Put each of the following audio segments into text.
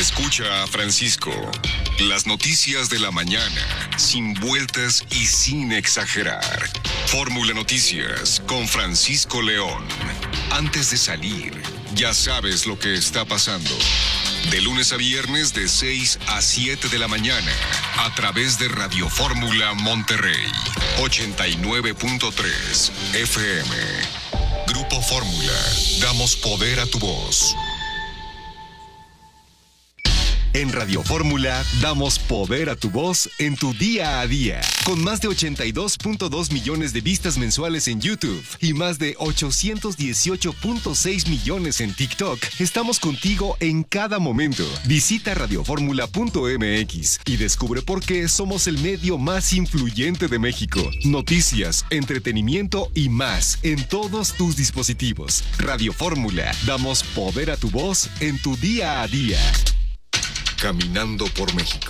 Escucha a Francisco. Las noticias de la mañana, sin vueltas y sin exagerar. Fórmula Noticias con Francisco León. Antes de salir, ya sabes lo que está pasando. De lunes a viernes de 6 a 7 de la mañana, a través de Radio Fórmula Monterrey, 89.3 FM. Grupo Fórmula, damos poder a tu voz. En Radio Fórmula, damos poder a tu voz en tu día a día. Con más de 82.2 millones de vistas mensuales en YouTube y más de 818.6 millones en TikTok, estamos contigo en cada momento. Visita radioformula.mx y descubre por qué somos el medio más influyente de México. Noticias, entretenimiento y más en todos tus dispositivos. Radio Fórmula, damos poder a tu voz en tu día a día. Caminando por México.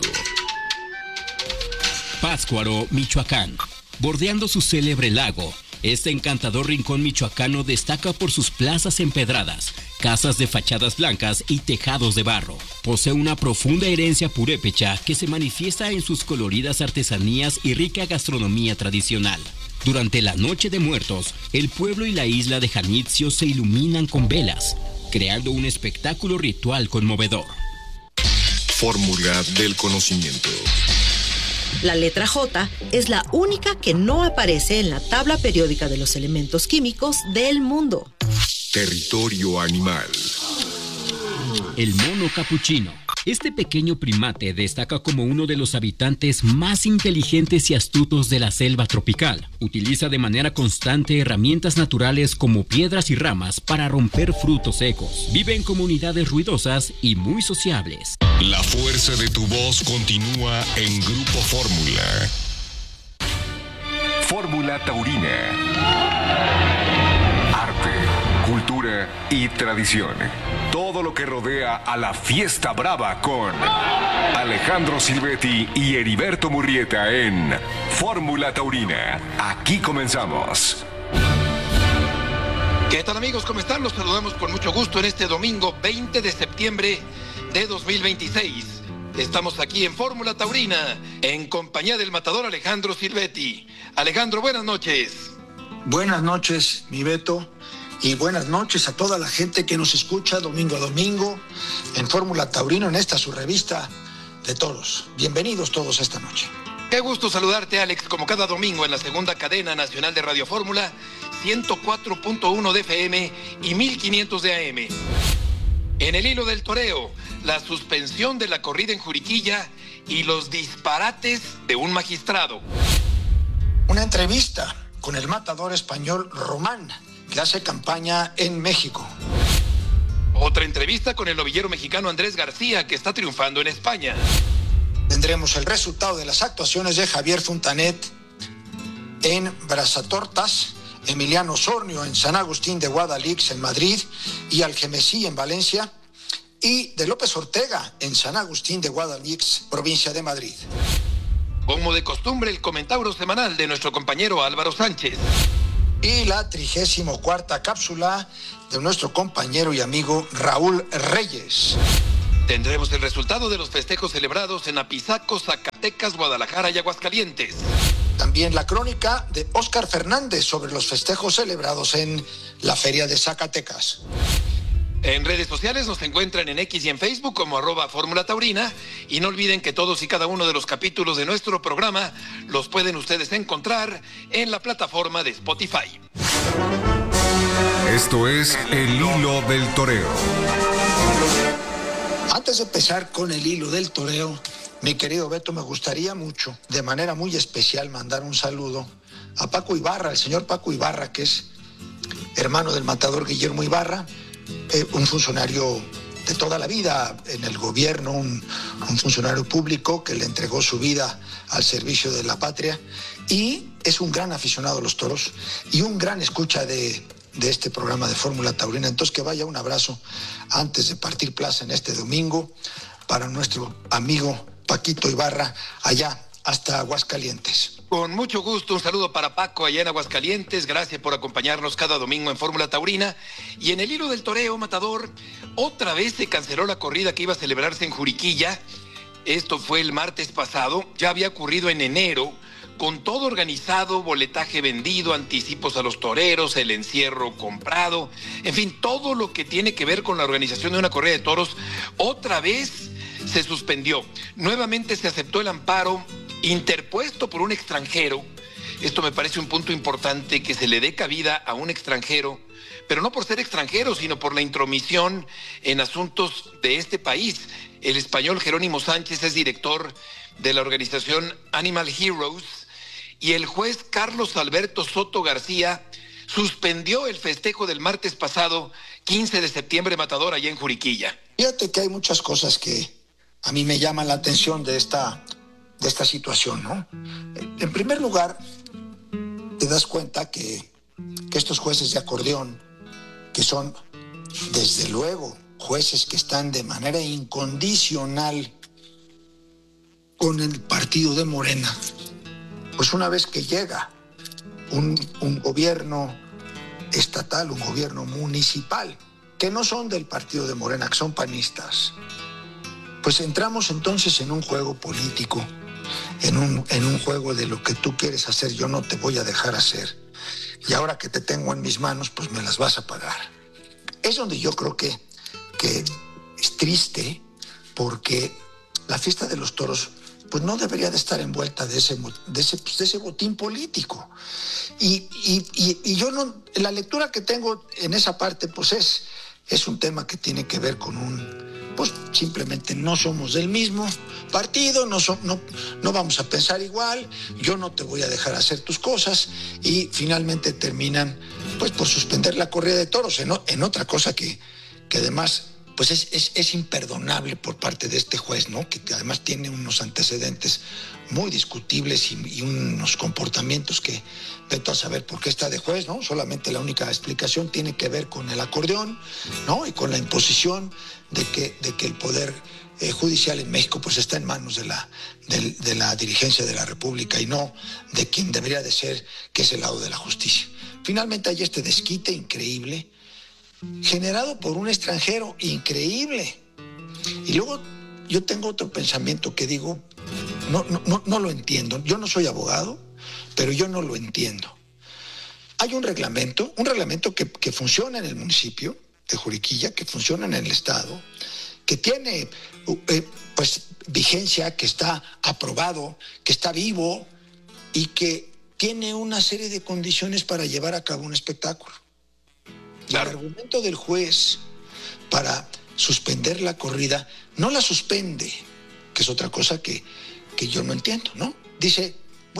Pátzcuaro, Michoacán. Bordeando su célebre lago, este encantador rincón michoacano destaca por sus plazas empedradas, casas de fachadas blancas y tejados de barro. Posee una profunda herencia purépecha que se manifiesta en sus coloridas artesanías y rica gastronomía tradicional. Durante la Noche de Muertos, el pueblo y la isla de Janitzio se iluminan con velas, creando un espectáculo ritual conmovedor. Fórmula del conocimiento. La letra J es la única que no aparece en la tabla periódica de los elementos químicos del mundo. Territorio animal. El mono capuchino. Este pequeño primate destaca como uno de los habitantes más inteligentes y astutos de la selva tropical. Utiliza de manera constante herramientas naturales como piedras y ramas para romper frutos secos. Vive en comunidades ruidosas y muy sociables. La fuerza de tu voz continúa en Grupo Fórmula. Fórmula Taurina. Arte, cultura y tradición. Todo lo que rodea a la fiesta brava con Alejandro Silvetti y Heriberto Murrieta en Fórmula Taurina. Aquí comenzamos. ¿Qué tal, amigos? ¿Cómo están? Los saludamos con mucho gusto en este domingo 20 de septiembre de 2026. Estamos aquí en Fórmula Taurina en compañía del matador Alejandro Silvetti. Alejandro, buenas noches. Buenas noches, mi Beto. Y buenas noches a toda la gente que nos escucha domingo a domingo en Fórmula Taurino, en esta su revista de toros. Bienvenidos todos esta noche. Qué gusto saludarte, Alex, como cada domingo en la segunda cadena nacional de Radio Fórmula, 104.1 de FM y 1500 de AM. En el hilo del toreo, la suspensión de la corrida en Juriquilla y los disparates de un magistrado. Una entrevista con el matador español Román, que hace campaña en México. Otra entrevista con el novillero mexicano Andrés García, que está triunfando en España. Tendremos el resultado de las actuaciones de Javier Fontanet en Brazatortas, Emiliano Sornio en San Agustín de Guadalix en Madrid y Algemesí en Valencia, y de López Ortega en San Agustín de Guadalix, provincia de Madrid. Como de costumbre, el comentario semanal de nuestro compañero Álvaro Sánchez. Y la 34ª cápsula de nuestro compañero y amigo Raúl Reyes. Tendremos el resultado de los festejos celebrados en Apizaco, Zacatecas, Guadalajara y Aguascalientes. También la crónica de Óscar Fernández sobre los festejos celebrados en la Feria de Zacatecas. En redes sociales nos encuentran en X y en Facebook como @Fórmula Taurina, y no olviden que todos y cada uno de los capítulos de nuestro programa los pueden ustedes encontrar en la plataforma de Spotify. Esto es El Hilo del Toreo. Antes de empezar con el hilo del toreo, mi querido Beto, me gustaría mucho, de manera muy especial, mandar un saludo a Paco Ibarra, el señor Paco Ibarra, que es hermano del matador Guillermo Ibarra, un funcionario de toda la vida en el gobierno, un funcionario público que le entregó su vida al servicio de la patria, y es un gran aficionado a los toros y un gran escucha de este programa de Fórmula Taurina. Entonces, que vaya un abrazo antes de partir plaza en este domingo para nuestro amigo Paquito Ibarra allá hasta Aguascalientes. Con mucho gusto, un saludo para Paco allá en Aguascalientes. Gracias por acompañarnos cada domingo en Fórmula Taurina. Y en el hilo del toreo, Matador, otra vez se canceló la corrida que iba a celebrarse en Juriquilla. Esto fue el martes pasado, ya había ocurrido en enero, con todo organizado, boletaje vendido, anticipos a los toreros, el encierro comprado, en fin, todo lo que tiene que ver con la organización de una corrida de toros, otra vez se suspendió. Nuevamente se aceptó el amparo interpuesto por un extranjero. Esto me parece un punto importante, que se le dé cabida a un extranjero, pero no por ser extranjero, sino por la intromisión en asuntos de este país. El español Jerónimo Sánchez es director de la organización Animal Heroes, y el juez Carlos Alberto Soto García suspendió el festejo del martes pasado, 15 de septiembre, Matador, allá en Juriquilla. Fíjate que hay muchas cosas que a mí me llaman la atención de esta situación, ¿no? En primer lugar, te das cuenta que estos jueces de acordeón, que son, desde luego, jueces que están de manera incondicional con el partido de Morena, pues una vez que llega un gobierno estatal, un gobierno municipal, que no son del partido de Morena, que son panistas, pues entramos entonces en un juego político, en un juego de lo que tú quieres hacer, yo no te voy a dejar hacer, y ahora que te tengo en mis manos, pues me las vas a pagar. Es donde yo creo que es triste, porque la fiesta de los toros pues no debería de estar envuelta de ese botín político. Y yo no, la lectura que tengo en esa parte, pues es un tema que tiene que ver con pues simplemente no somos del mismo partido, no vamos a pensar igual, yo no te voy a dejar hacer tus cosas, y finalmente terminan pues por suspender la corrida de toros en otra cosa que además pues es imperdonable por parte de este juez, ¿no? Que además tiene unos antecedentes muy discutibles y unos comportamientos que vete a saber por qué está de juez, ¿no? Solamente la única explicación tiene que ver con el acordeón, ¿no? Y con la imposición de que el poder judicial en México pues está en manos de la dirigencia de la República y no de quien debería de ser, que es el lado de la justicia. Finalmente hay este desquite increíble generado por un extranjero increíble. Y luego yo tengo otro pensamiento que digo, no lo entiendo. Yo no soy abogado, pero yo no lo entiendo. Hay un reglamento que funciona en el municipio de Juriquilla, que funciona en el estado, que tiene pues vigencia, que está aprobado, que está vivo y que tiene una serie de condiciones para llevar a cabo un espectáculo. Claro. El argumento del juez para suspender la corrida no la suspende, que es otra cosa que yo no entiendo, ¿no? Dice,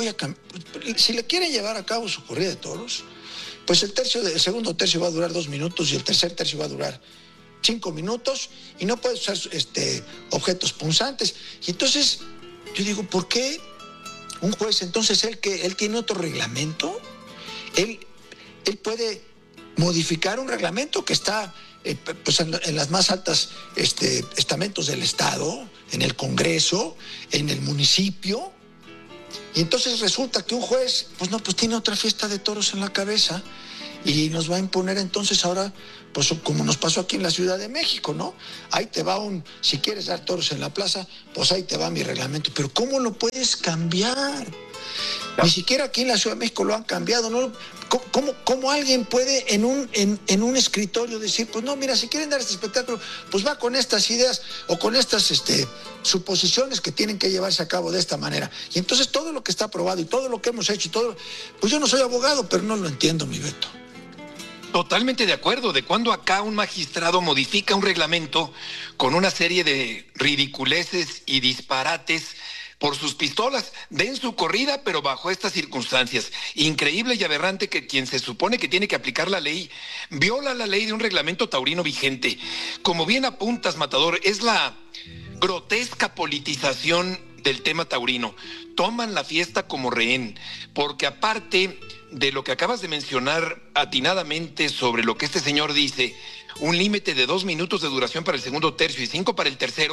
si le quieren llevar a cabo su corrida de toros, pues el segundo tercio va a durar 2 minutos y el tercer tercio va a durar 5 minutos y no puede usar objetos punzantes. Y entonces yo digo, ¿por qué un juez? Entonces él tiene otro reglamento, él puede modificar un reglamento que está pues en las más altas estamentos del Estado, en el Congreso, en el municipio, y entonces resulta que un juez pues tiene otra fiesta de toros en la cabeza y nos va a imponer entonces ahora, pues como nos pasó aquí en la Ciudad de México, ¿no? Ahí te va si quieres dar toros en la plaza, pues ahí te va mi reglamento. Pero ¿cómo lo puedes cambiar? Ni siquiera aquí en la Ciudad de México lo han cambiado, ¿no? ¿Cómo alguien puede en un escritorio decir, pues no, mira, si quieren dar este espectáculo, pues va con estas ideas o con estas suposiciones que tienen que llevarse a cabo de esta manera? Y entonces todo lo que está aprobado y todo lo que hemos hecho y todo, pues yo no soy abogado, pero no lo entiendo, mi Beto. Totalmente de acuerdo. ¿De cuándo acá un magistrado modifica un reglamento con una serie de ridiculeces y disparates por sus pistolas? Den su corrida, pero bajo estas circunstancias. Increíble y aberrante que quien se supone que tiene que aplicar la ley viola la ley de un reglamento taurino vigente. Como bien apuntas, Matador, es la grotesca politización del tema taurino. Toman la fiesta como rehén, porque aparte de lo que acabas de mencionar atinadamente sobre lo que este señor dice, un límite de 2 minutos de duración para el segundo tercio y 5 para el tercero,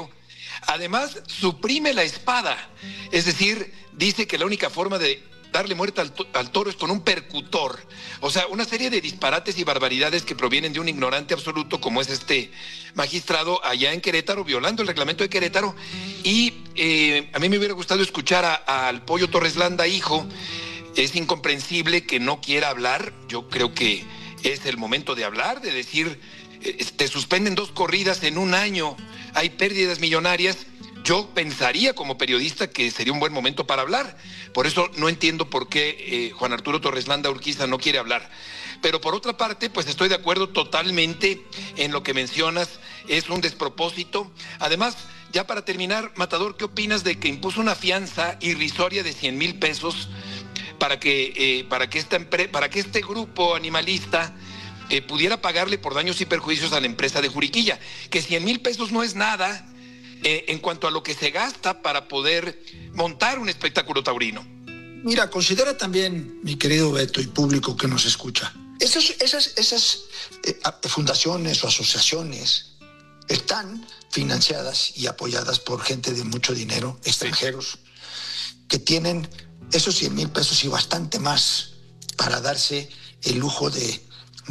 Además, suprime la espada. Es decir, dice que la única forma de darle muerte al toro es con un percutor. O sea, una serie de disparates y barbaridades que provienen de un ignorante absoluto como es este magistrado allá en Querétaro, violando el reglamento de Querétaro. Y a mí me hubiera gustado escuchar al Pollo Torres Landa, hijo. Es incomprensible que no quiera hablar. Yo creo que es el momento de hablar, de decir, te suspenden 2 corridas en un año, hay pérdidas millonarias. Yo pensaría como periodista que sería un buen momento para hablar. Por eso no entiendo por qué Juan Arturo Torres Landa Urquiza no quiere hablar. Pero por otra parte, pues estoy de acuerdo totalmente en lo que mencionas. Es un despropósito. Además, ya para terminar, Matador, ¿qué opinas de que impuso una fianza irrisoria de 100,000 pesos para que este grupo animalista pudiera pagarle por daños y perjuicios a la empresa de Juriquilla? Que 100,000 pesos no es nada en cuanto a lo que se gasta para poder montar un espectáculo taurino. Mira, considera también, mi querido Beto y público que nos escucha, esas fundaciones o asociaciones están financiadas y apoyadas por gente de mucho dinero, extranjeros, que tienen esos 100,000 pesos y bastante más para darse el lujo de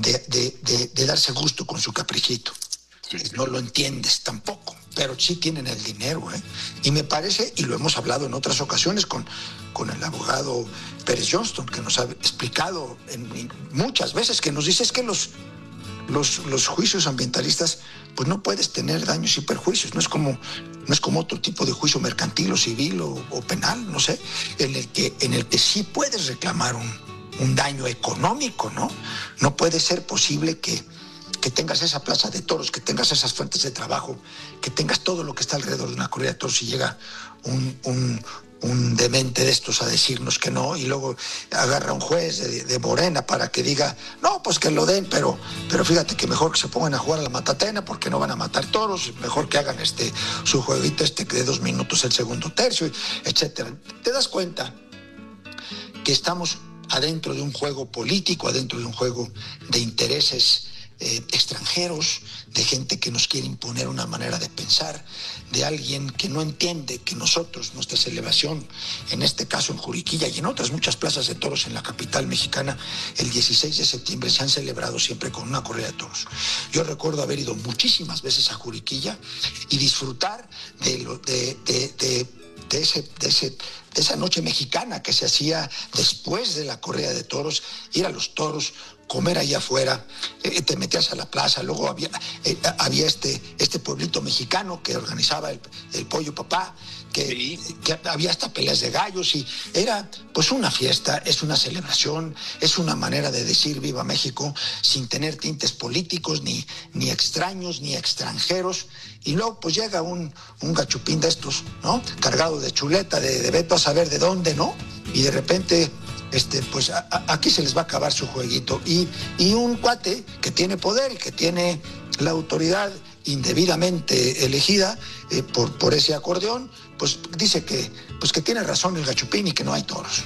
darse gusto con su caprichito. No lo entiendes tampoco, pero sí tienen el dinero, ¿eh? Y me parece, y lo hemos hablado en otras ocasiones con el abogado Pérez Johnston, que nos ha explicado muchas veces, que nos dice es que los juicios ambientalistas, pues no puedes tener daños y perjuicios, no es como otro tipo de juicio mercantil o civil o penal, no sé, en el que sí puedes reclamar un daño económico, ¿no? No puede ser posible que tengas esa plaza de toros, que tengas esas fuentes de trabajo, que tengas todo lo que está alrededor de una corrida de toros y llega un demente de estos a decirnos que no, y luego agarra un juez de Morena para que diga, no, pues que lo den, pero fíjate que mejor que se pongan a jugar a la matatena porque no van a matar toros, mejor que hagan su jueguito de 2 minutos el segundo tercio, etcétera. ¿Te das cuenta que estamos adentro de un juego político, adentro de un juego de intereses extranjeros, de gente que nos quiere imponer una manera de pensar, de alguien que no entiende que nosotros, nuestra celebración, en este caso en Juriquilla y en otras muchas plazas de toros en la capital mexicana, el 16 de septiembre se han celebrado siempre con una corrida de toros? Yo recuerdo haber ido muchísimas veces a Juriquilla y disfrutar de esa noche mexicana que se hacía después de la corrida de toros, ir a los toros, comer allá afuera, te metías a la plaza, luego había este pueblito mexicano que organizaba el Pollo Papá, que había hasta peleas de gallos, y era pues una fiesta, es una celebración, es una manera de decir viva México sin tener tintes políticos, ni extraños, ni extranjeros. Y luego pues llega un gachupín de estos, ¿no? Cargado de chuleta, de Beto a saber de dónde, ¿no? Y de repente pues aquí se les va a acabar su jueguito. Y un cuate que tiene poder y que tiene la autoridad indebidamente elegida por ese acordeón, pues dice que tiene razón el gachupín y que no hay toros.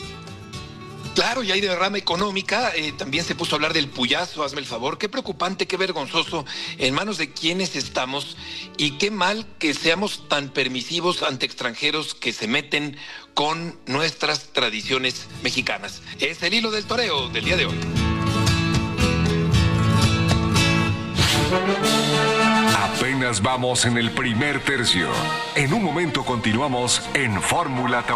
Claro, y hay derrama económica. También se puso a hablar del puyazo, hazme el favor. Qué preocupante, qué vergonzoso, en manos de quienes estamos, y qué mal que seamos tan permisivos ante extranjeros que se meten con nuestras tradiciones mexicanas. Es el hilo del toreo del día de hoy. Apenas vamos en el primer tercio. En un momento continuamos en Fórmula Taurina.